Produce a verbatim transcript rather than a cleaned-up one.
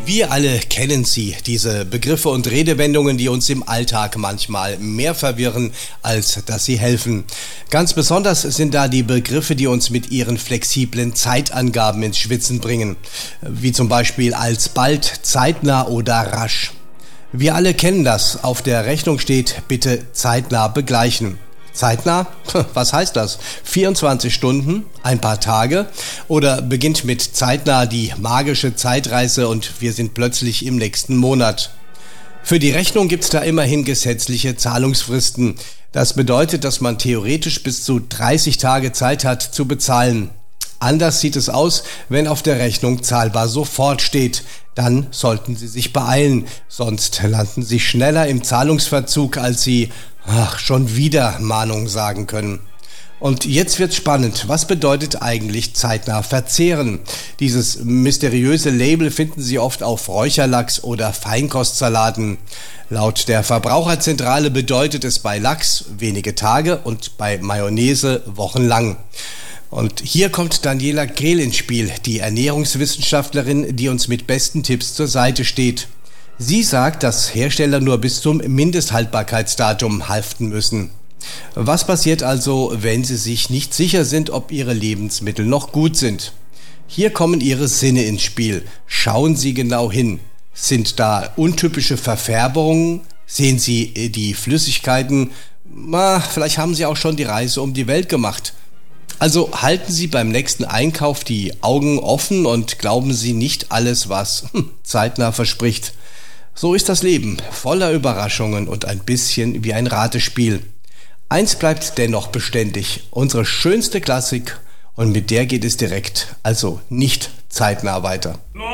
Wir alle kennen sie, diese Begriffe und Redewendungen, die uns im Alltag manchmal mehr verwirren, als dass sie helfen. Ganz besonders sind da die Begriffe, die uns mit ihren flexiblen Zeitangaben ins Schwitzen bringen, wie zum Beispiel alsbald, zeitnah oder rasch. Wir alle kennen das, auf der Rechnung steht, bitte zeitnah begleichen. Zeitnah? Was heißt das? vierundzwanzig Stunden? Ein paar Tage? Oder beginnt mit zeitnah die magische Zeitreise und wir sind plötzlich im nächsten Monat? Für die Rechnung gibt's da immerhin gesetzliche Zahlungsfristen. Das bedeutet, dass man theoretisch bis zu dreißig Tage Zeit hat zu bezahlen. Anders sieht es aus, wenn auf der Rechnung zahlbar sofort steht. Dann sollten Sie sich beeilen, sonst landen Sie schneller im Zahlungsverzug, als Sie ach, schon wieder Mahnung sagen können. Und jetzt wird's spannend. Was bedeutet eigentlich zeitnah verzehren? Dieses mysteriöse Label finden Sie oft auf Räucherlachs oder Feinkostsalaten. Laut der Verbraucherzentrale bedeutet es bei Lachs wenige Tage und bei Mayonnaise wochenlang. Und hier kommt Daniela Grehl ins Spiel, die Ernährungswissenschaftlerin, die uns mit besten Tipps zur Seite steht. Sie sagt, dass Hersteller nur bis zum Mindesthaltbarkeitsdatum haften müssen. Was passiert also, wenn Sie sich nicht sicher sind, ob Ihre Lebensmittel noch gut sind? Hier kommen Ihre Sinne ins Spiel. Schauen Sie genau hin. Sind da untypische Verfärbungen? Sehen Sie die Flüssigkeiten? Na, vielleicht haben Sie auch schon die Reise um die Welt gemacht. Also halten Sie beim nächsten Einkauf die Augen offen und glauben Sie nicht alles, was hm, zeitnah verspricht. So ist das Leben, voller Überraschungen und ein bisschen wie ein Ratespiel. Eins bleibt dennoch beständig, unsere schönste Klassik, und mit der geht es direkt, also nicht zeitnah weiter.